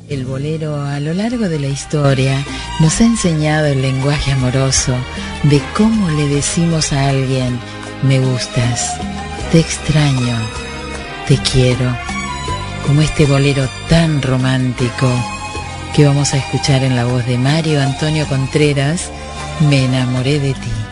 El bolero a lo largo de la historia nos ha enseñado el lenguaje amoroso de cómo le decimos a alguien: me gustas, te extraño, te quiero, como este bolero tan romántico que vamos a escuchar en la voz de Mario Antonio Contreras, Me enamoré de ti.